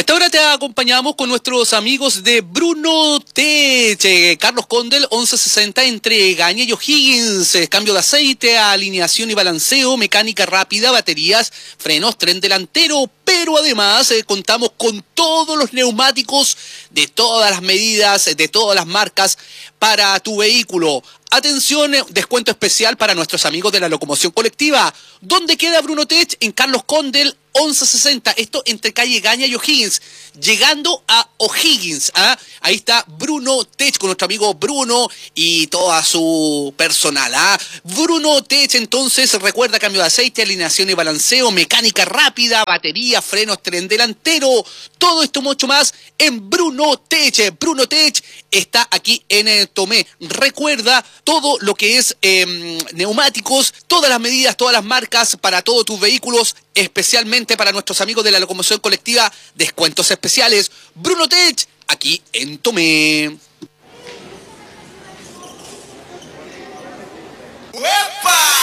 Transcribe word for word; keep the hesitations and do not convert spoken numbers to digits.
esta hora te acompañamos con nuestros amigos de Bruno Tech. Carlos Condel, once sesenta, entre Gaña y O'Higgins. Cambio de aceite, alineación y balanceo, mecánica rápida, baterías, frenos, tren delantero. Pero además eh, contamos con todos los neumáticos de todas las medidas, de todas las marcas para tu vehículo. Atención, descuento especial para nuestros amigos de la locomoción colectiva. ¿Dónde queda Bruno Tech? En Carlos Condel, once sesenta. Esto entre calle Gaña y O'Higgins. Llegando a O'Higgins. ¿ah? Ahí está Bruno Tech con nuestro amigo Bruno y toda su personal. ¿ah? Bruno Tech, entonces, recuerda cambio de aceite, alineación y balanceo, mecánica rápida, batería, frenos, tren delantero. Todo esto mucho más en Bruno Tech. Bruno Tech está aquí en el Tomé. Recuerda todo lo que es eh, neumáticos, todas las medidas, todas las marcas para todos tus vehículos, especialmente para nuestros amigos de la locomoción colectiva, descuentos especiales. Bruno Tech, aquí en Tomé.